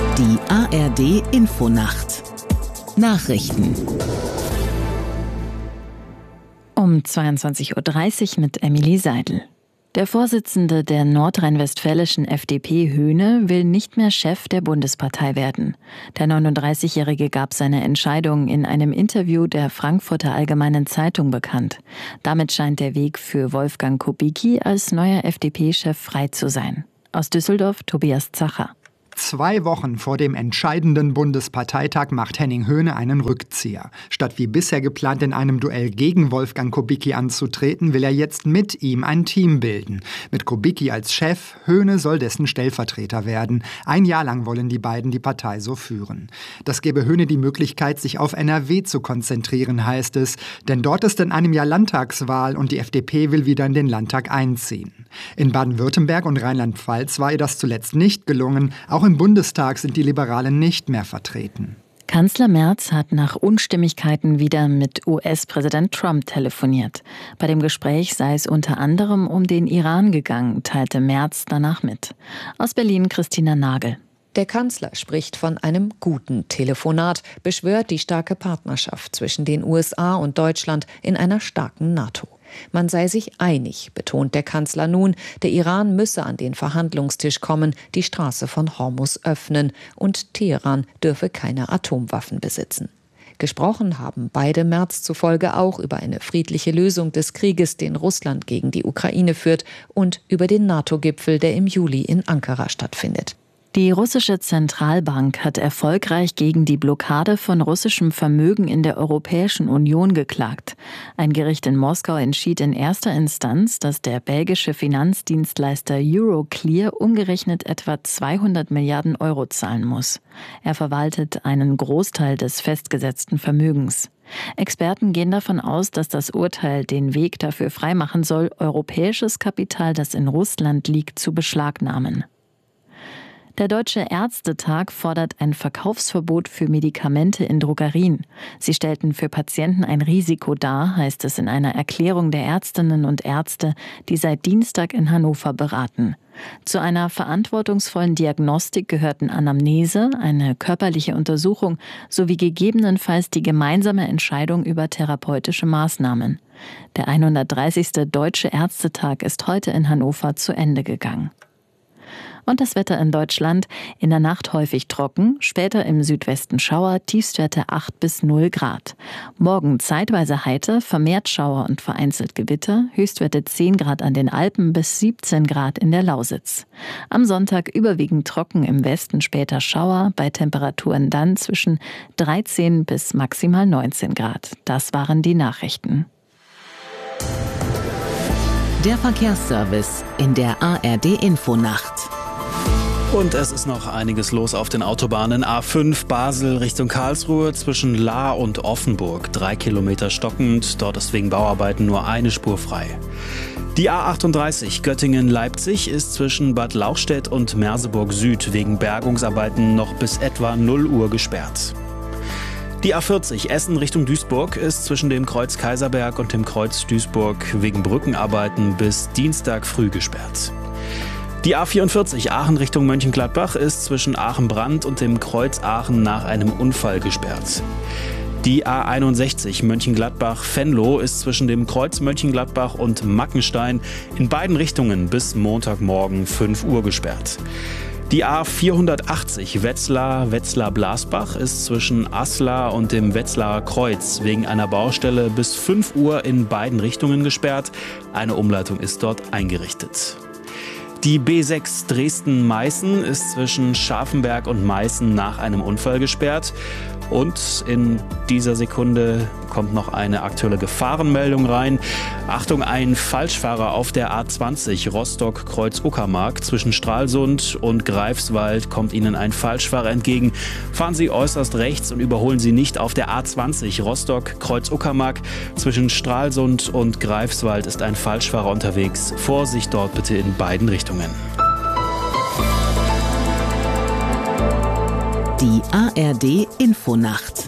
Die ARD Infonacht Nachrichten um 22:30 Uhr mit Emily Seidel. Der Vorsitzende der nordrhein-westfälischen FDP, Höhne, will nicht mehr Chef der Bundespartei werden. Der 39-Jährige gab seine Entscheidung in einem Interview der Frankfurter Allgemeinen Zeitung bekannt. Damit scheint der Weg für Wolfgang Kubicki als neuer FDP-Chef frei zu sein. Aus Düsseldorf Tobias Zacher. 2 Wochen vor dem entscheidenden Bundesparteitag macht Henning Höhne einen Rückzieher. Statt wie bisher geplant in einem Duell gegen Wolfgang Kubicki anzutreten, will er jetzt mit ihm ein Team bilden. Mit Kubicki als Chef, Höhne soll dessen Stellvertreter werden. 1 Jahr lang wollen die beiden die Partei so führen. Das gebe Höhne die Möglichkeit, sich auf NRW zu konzentrieren, heißt es. Denn dort ist in einem Jahr Landtagswahl und die FDP will wieder in den Landtag einziehen. In Baden-Württemberg und Rheinland-Pfalz war ihr das zuletzt nicht gelungen. Auch im Bundestag sind die Liberalen nicht mehr vertreten. Kanzler Merz hat nach Unstimmigkeiten wieder mit US-Präsident Trump telefoniert. Bei dem Gespräch sei es unter anderem um den Iran gegangen, teilte Merz danach mit. Aus Berlin Christina Nagel. Der Kanzler spricht von einem guten Telefonat, beschwört die starke Partnerschaft zwischen den USA und Deutschland in einer starken NATO. Man sei sich einig, betont der Kanzler nun, der Iran müsse an den Verhandlungstisch kommen, die Straße von Hormuz öffnen und Teheran dürfe keine Atomwaffen besitzen. Gesprochen haben beide Merz zufolge auch über eine friedliche Lösung des Krieges, den Russland gegen die Ukraine führt, und über den NATO-Gipfel, der im Juli in Ankara stattfindet. Die russische Zentralbank hat erfolgreich gegen die Blockade von russischem Vermögen in der Europäischen Union geklagt. Ein Gericht in Moskau entschied in erster Instanz, dass der belgische Finanzdienstleister Euroclear umgerechnet etwa 200 Milliarden Euro zahlen muss. Er verwaltet einen Großteil des festgesetzten Vermögens. Experten gehen davon aus, dass das Urteil den Weg dafür freimachen soll, europäisches Kapital, das in Russland liegt, zu beschlagnahmen. Der Deutsche Ärztetag fordert ein Verkaufsverbot für Medikamente in Drogerien. Sie stellten für Patienten ein Risiko dar, heißt es in einer Erklärung der Ärztinnen und Ärzte, die seit Dienstag in Hannover beraten. Zu einer verantwortungsvollen Diagnostik gehörten Anamnese, eine körperliche Untersuchung sowie gegebenenfalls die gemeinsame Entscheidung über therapeutische Maßnahmen. Der 130. Deutsche Ärztetag ist heute in Hannover zu Ende gegangen. Und das Wetter in Deutschland: in der Nacht häufig trocken, später im Südwesten Schauer, Tiefstwerte 8 bis 0 Grad. Morgen zeitweise heiter, vermehrt Schauer und vereinzelt Gewitter, Höchstwerte 10 Grad an den Alpen bis 17 Grad in der Lausitz. Am Sonntag überwiegend trocken, im Westen später Schauer, bei Temperaturen dann zwischen 13 bis maximal 19 Grad. Das waren die Nachrichten. Der Verkehrsservice in der ARD Infonacht. Und es ist noch einiges los auf den Autobahnen. A5 Basel Richtung Karlsruhe zwischen Lahr und Offenburg. 3 Kilometer stockend. Dort ist wegen Bauarbeiten nur eine Spur frei. Die A38 Göttingen-Leipzig ist zwischen Bad Lauchstädt und Merseburg Süd wegen Bergungsarbeiten noch bis etwa 0 Uhr gesperrt. Die A40 Essen Richtung Duisburg ist zwischen dem Kreuz Kaiserberg und dem Kreuz Duisburg wegen Brückenarbeiten bis Dienstag früh gesperrt. Die A44 Aachen Richtung Mönchengladbach ist zwischen Aachen-Brand und dem Kreuz Aachen nach einem Unfall gesperrt. Die A61 Mönchengladbach-Venlo ist zwischen dem Kreuz Mönchengladbach und Mackenstein in beiden Richtungen bis Montagmorgen 5 Uhr gesperrt. Die A480 Wetzlar-Blasbach ist zwischen Aslar und dem Wetzlarer Kreuz wegen einer Baustelle bis 5 Uhr in beiden Richtungen gesperrt. Eine Umleitung ist dort eingerichtet. Die B6 Dresden-Meißen ist zwischen Scharfenberg und Meißen nach einem Unfall gesperrt. Und in dieser Sekunde kommt noch eine aktuelle Gefahrenmeldung rein. Achtung, ein Falschfahrer auf der A20 Rostock-Kreuz-Uckermark zwischen Stralsund und Greifswald kommt Ihnen ein Falschfahrer entgegen. Fahren Sie äußerst rechts und überholen Sie nicht auf der A20 Rostock-Kreuz-Uckermark. Zwischen Stralsund und Greifswald ist ein Falschfahrer unterwegs. Vorsicht dort bitte in beiden Richtungen. Die ARD Infonacht.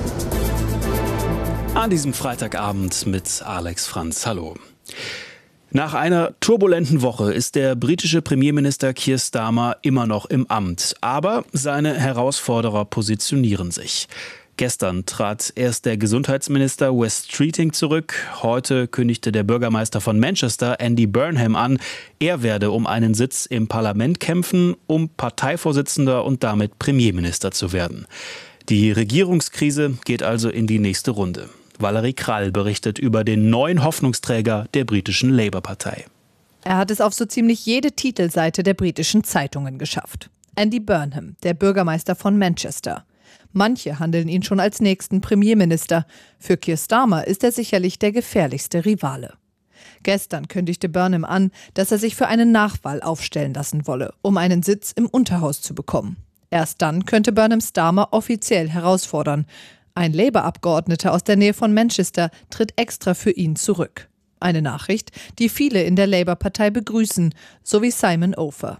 An diesem Freitagabend mit Alex Franz. Hallo. Nach einer turbulenten Woche ist der britische Premierminister Keir Starmer immer noch im Amt. Aber seine Herausforderer positionieren sich. Gestern trat erst der Gesundheitsminister Wes Streeting zurück. Heute kündigte der Bürgermeister von Manchester, Andy Burnham, an, er werde um einen Sitz im Parlament kämpfen, um Parteivorsitzender und damit Premierminister zu werden. Die Regierungskrise geht also in die nächste Runde. Valerie Krall berichtet über den neuen Hoffnungsträger der britischen Labour-Partei. Er hat es auf so ziemlich jede Titelseite der britischen Zeitungen geschafft. Andy Burnham, der Bürgermeister von Manchester. Manche handeln ihn schon als nächsten Premierminister. Für Keir Starmer ist er sicherlich der gefährlichste Rivale. Gestern kündigte Burnham an, dass er sich für eine Nachwahl aufstellen lassen wolle, um einen Sitz im Unterhaus zu bekommen. Erst dann könnte Burnham Starmer offiziell herausfordern. Ein Labour-Abgeordneter aus der Nähe von Manchester tritt extra für ihn zurück. Eine Nachricht, die viele in der Labour-Partei begrüßen, so wie Simon Ofer.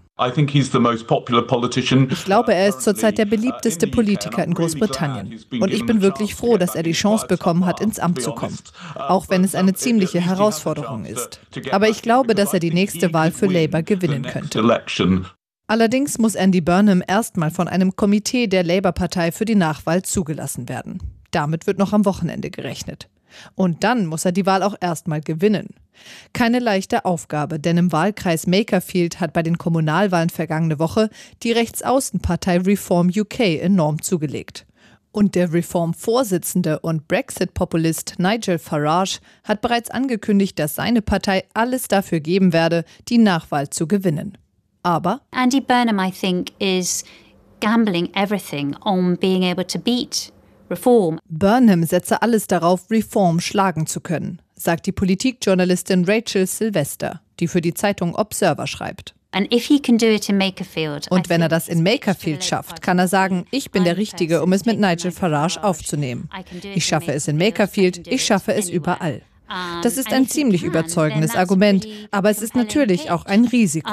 Ich glaube, er ist zurzeit der beliebteste Politiker in Großbritannien. Und ich bin wirklich froh, dass er die Chance bekommen hat, ins Amt zu kommen. Auch wenn es eine ziemliche Herausforderung ist. Aber ich glaube, dass er die nächste Wahl für Labour gewinnen könnte. Allerdings muss Andy Burnham erstmal von einem Komitee der Labour-Partei für die Nachwahl zugelassen werden. Damit wird noch am Wochenende gerechnet. Und dann muss er die Wahl auch erstmal gewinnen. Keine leichte Aufgabe, denn im Wahlkreis Makerfield hat bei den Kommunalwahlen vergangene Woche die Rechtsaußenpartei Reform UK enorm zugelegt. Und der Reform-Vorsitzende und Brexit-Populist Nigel Farage hat bereits angekündigt, dass seine Partei alles dafür geben werde, die Nachwahl zu gewinnen. Aber Andy Burnham, I think, is gambling everything on being able to beat Reform. Burnham setze alles darauf, Reform schlagen zu können, sagt die Politikjournalistin Rachel Sylvester, die für die Zeitung Observer schreibt. And if he can do it in Makerfield, und wenn er das in Makerfield schafft, kann er sagen, ich bin der Richtige, um es mit Nigel Farage aufzunehmen. Ich schaffe es in Makerfield, ich schaffe es überall. Das ist ein ziemlich überzeugendes Argument, aber es ist natürlich auch ein Risiko.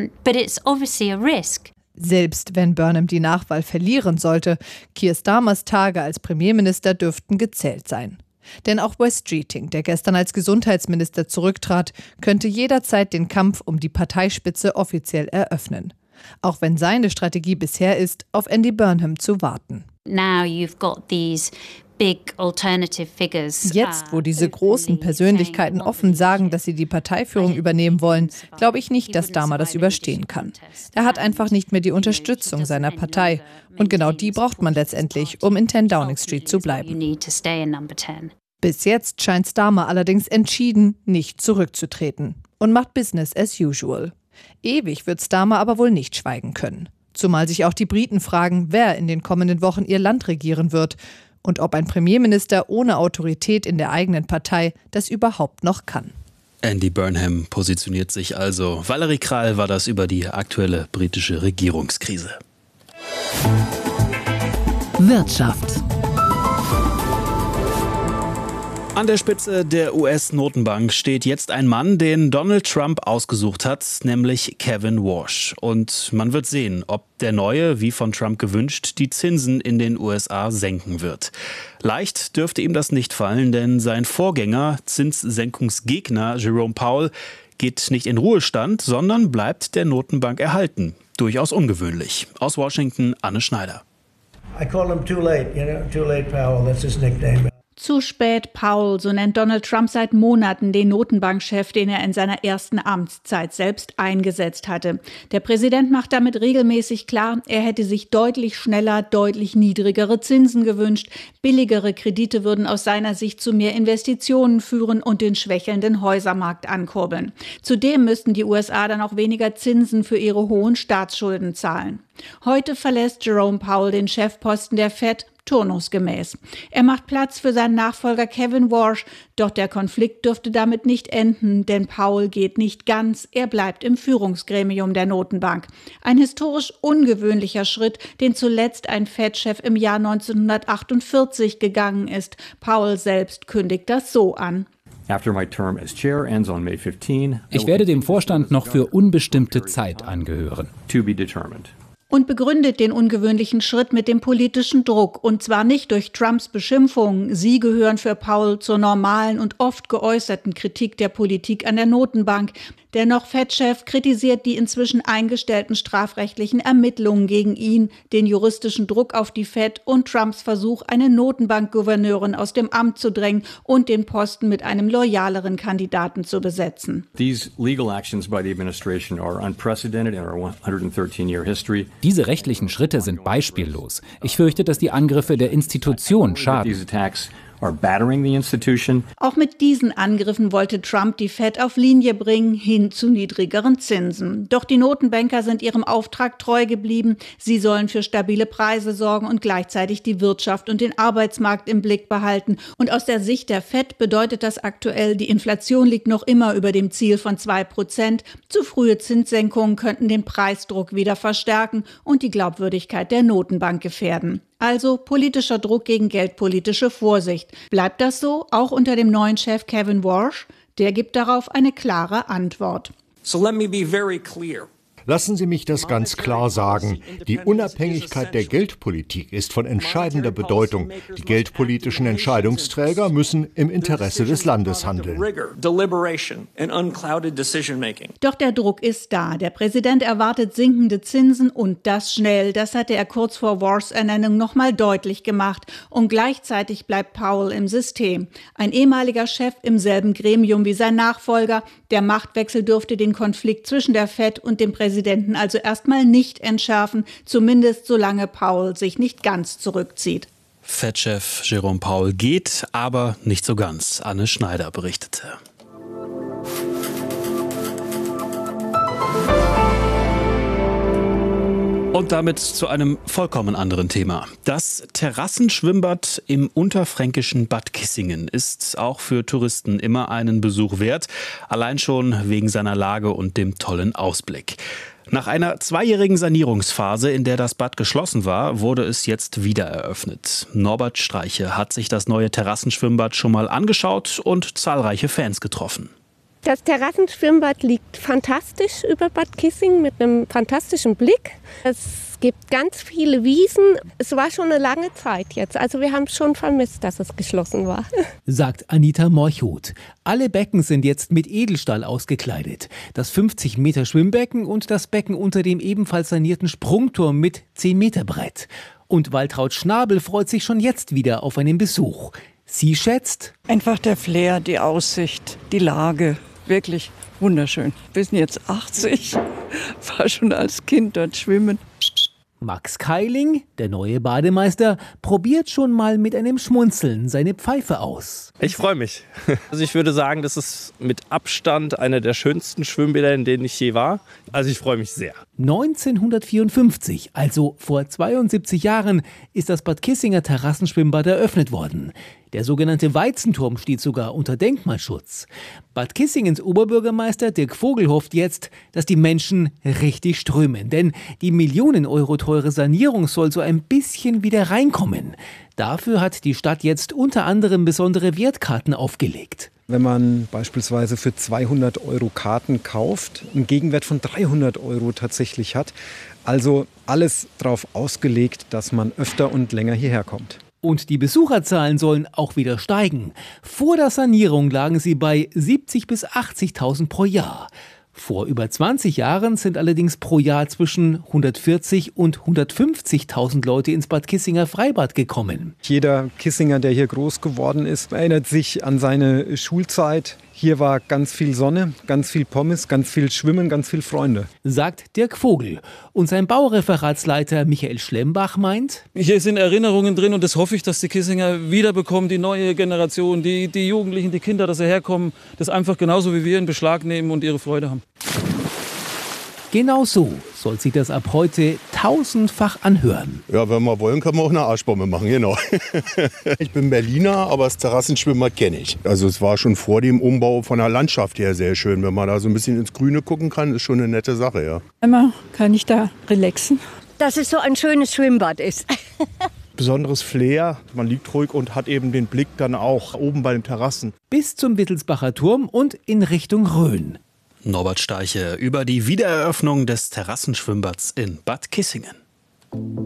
Selbst wenn Burnham die Nachwahl verlieren sollte, Keir Starmers Tage als Premierminister dürften gezählt sein. Denn auch Wes Streeting, der gestern als Gesundheitsminister zurücktrat, könnte jederzeit den Kampf um die Parteispitze offiziell eröffnen. Auch wenn seine Strategie bisher ist, auf Andy Burnham zu warten. Now you've got these big alternative figures. Jetzt, wo diese großen Persönlichkeiten offen sagen, dass sie die Parteiführung übernehmen wollen, glaube ich nicht, dass Starmer das überstehen kann. Er hat einfach nicht mehr die Unterstützung seiner Partei. Und genau die braucht man letztendlich, um in 10 Downing Street zu bleiben. Bis jetzt scheint Starmer allerdings entschieden, nicht zurückzutreten und macht Business as usual. Ewig wird Starmer aber wohl nicht schweigen können. Zumal sich auch die Briten fragen, wer in den kommenden Wochen ihr Land regieren wird und ob ein Premierminister ohne Autorität in der eigenen Partei das überhaupt noch kann. Andy Burnham positioniert sich also. Valerie Krall war das über die aktuelle britische Regierungskrise. Wirtschaft. An der Spitze der US-Notenbank steht jetzt ein Mann, den Donald Trump ausgesucht hat, nämlich Kevin Warsh. Und man wird sehen, ob der Neue, wie von Trump gewünscht, die Zinsen in den USA senken wird. Leicht dürfte ihm das nicht fallen, denn sein Vorgänger, Zinssenkungsgegner Jerome Powell, geht nicht in Ruhestand, sondern bleibt der Notenbank erhalten. Durchaus ungewöhnlich. Aus Washington, Anne Schneider. I call him too late, too late Powell, that's his nickname. Zu spät, Powell, so nennt Donald Trump seit Monaten den Notenbankchef, den er in seiner ersten Amtszeit selbst eingesetzt hatte. Der Präsident macht damit regelmäßig klar, er hätte sich deutlich schneller, deutlich niedrigere Zinsen gewünscht. Billigere Kredite würden aus seiner Sicht zu mehr Investitionen führen und den schwächelnden Häusermarkt ankurbeln. Zudem müssten die USA dann auch weniger Zinsen für ihre hohen Staatsschulden zahlen. Heute verlässt Jerome Powell den Chefposten der Fed turnusgemäß. Er macht Platz für seinen Nachfolger Kevin Warsh, doch der Konflikt dürfte damit nicht enden, denn Powell geht nicht ganz, er bleibt im Führungsgremium der Notenbank. Ein historisch ungewöhnlicher Schritt, den zuletzt ein Fed-Chef im Jahr 1948 gegangen ist. Powell selbst kündigt das so an. Ich werde dem Vorstand noch für unbestimmte Zeit angehören. und begründet den ungewöhnlichen Schritt mit dem politischen Druck. Und zwar nicht durch Trumps Beschimpfungen. Sie gehören für Powell zur normalen und oft geäußerten Kritik der Politik an der Notenbank. Dennoch Fed-Chef kritisiert die inzwischen eingestellten strafrechtlichen Ermittlungen gegen ihn, den juristischen Druck auf die Fed und Trumps Versuch, eine Notenbankgouverneurin aus dem Amt zu drängen und den Posten mit einem loyaleren Kandidaten zu besetzen. These legal actions by the administration are unprecedented in our 113-year history. Diese rechtlichen Schritte sind beispiellos. Ich fürchte, dass die Angriffe der Institution schaden. Auch mit diesen Angriffen wollte Trump die Fed auf Linie bringen, hin zu niedrigeren Zinsen. Doch die Notenbanker sind ihrem Auftrag treu geblieben. Sie sollen für stabile Preise sorgen und gleichzeitig die Wirtschaft und den Arbeitsmarkt im Blick behalten. Und aus der Sicht der Fed bedeutet das aktuell, die Inflation liegt noch immer über dem Ziel von 2%. Zu frühe Zinssenkungen könnten den Preisdruck wieder verstärken und die Glaubwürdigkeit der Notenbank gefährden. Also politischer Druck gegen geldpolitische Vorsicht. Bleibt das so, auch unter dem neuen Chef Kevin Warsh? Der gibt darauf eine klare Antwort. So let me be very clear. Lassen Sie mich das ganz klar sagen. Die Unabhängigkeit der Geldpolitik ist von entscheidender Bedeutung. Die geldpolitischen Entscheidungsträger müssen im Interesse des Landes handeln. Doch der Druck ist da. Der Präsident erwartet sinkende Zinsen und das schnell. Das hatte er kurz vor Warshs Ernennung noch mal deutlich gemacht. Und gleichzeitig bleibt Powell im System. Ein ehemaliger Chef im selben Gremium wie sein Nachfolger. Der Machtwechsel dürfte den Konflikt zwischen der Fed und dem Präsidenten also erstmal nicht entschärfen, zumindest solange Powell sich nicht ganz zurückzieht. Fed-Chef Jerome Powell geht, aber nicht so ganz. Anne Schneider berichtete. Und damit zu einem vollkommen anderen Thema. Das Terrassenschwimmbad im unterfränkischen Bad Kissingen ist auch für Touristen immer einen Besuch wert, allein schon wegen seiner Lage und dem tollen Ausblick. Nach einer 2-jährigen Sanierungsphase, in der das Bad geschlossen war, wurde es jetzt wieder eröffnet. Norbert Streiche hat sich das neue Terrassenschwimmbad schon mal angeschaut und zahlreiche Fans getroffen. Das Terrassenschwimmbad liegt fantastisch über Bad Kissingen mit einem fantastischen Blick. Es gibt ganz viele Wiesen. Es war schon eine lange Zeit jetzt. Also wir haben schon vermisst, dass es geschlossen war. Sagt Anita Morchhuth. Alle Becken sind jetzt mit Edelstahl ausgekleidet. Das 50 Meter Schwimmbecken und das Becken unter dem ebenfalls sanierten Sprungturm mit 10 Meter Brett. Und Waltraud Schnabel freut sich schon jetzt wieder auf einen Besuch. Sie schätzt: einfach der Flair, die Aussicht, die Lage. Wirklich wunderschön. Wir sind jetzt 80, war schon als Kind dort schwimmen. Max Keiling, der neue Bademeister, probiert schon mal mit einem Schmunzeln seine Pfeife aus. Ich freue mich. Also ich würde sagen, das ist mit Abstand einer der schönsten Schwimmbäder, in denen ich je war. Also ich freue mich sehr. 1954, also vor 72 Jahren, ist das Bad Kissinger Terrassenschwimmbad eröffnet worden. Der sogenannte Weizenturm steht sogar unter Denkmalschutz. Bad Kissingens Oberbürgermeister Dirk Vogel hofft jetzt, dass die Menschen richtig strömen. Denn die Millionen Euro teure Sanierung soll so ein bisschen wieder reinkommen. Dafür hat die Stadt jetzt unter anderem besondere Wertkarten aufgelegt. Wenn man beispielsweise für 200 € Karten kauft, einen Gegenwert von 300 € tatsächlich hat. Also alles darauf ausgelegt, dass man öfter und länger hierher kommt. Und die Besucherzahlen sollen auch wieder steigen. Vor der Sanierung lagen sie bei 70.000 bis 80.000 pro Jahr. Vor über 20 Jahren sind allerdings pro Jahr zwischen 140.000 und 150.000 Leute ins Bad Kissinger Freibad gekommen. Jeder Kissinger, der hier groß geworden ist, erinnert sich an seine Schulzeit. Hier war ganz viel Sonne, ganz viel Pommes, ganz viel Schwimmen, ganz viel Freunde. Sagt Dirk Vogel. Und sein Baureferatsleiter Michael Schlembach meint: Hier sind Erinnerungen drin und das hoffe ich, dass die Kissinger wiederbekommen, die neue Generation, die Jugendlichen, die Kinder, dass sie herkommen, das einfach genauso wie wir in Beschlag nehmen und ihre Freude haben. Genau so soll sich das ab heute 1000-fach anhören. Ja, wenn wir wollen, können wir auch eine Arschbombe machen, genau. Ich bin Berliner, aber das Terrassenschwimmbad kenne ich. Also es war schon vor dem Umbau von der Landschaft her sehr schön. Wenn man da so ein bisschen ins Grüne gucken kann, ist schon eine nette Sache, ja. Einmal kann ich da relaxen. Dass es so ein schönes Schwimmbad ist. Besonderes Flair, man liegt ruhig und hat eben den Blick dann auch oben bei den Terrassen. Bis zum Wittelsbacher Turm und in Richtung Rhön. Norbert Steiche über die Wiedereröffnung des Terrassenschwimmbads in Bad Kissingen.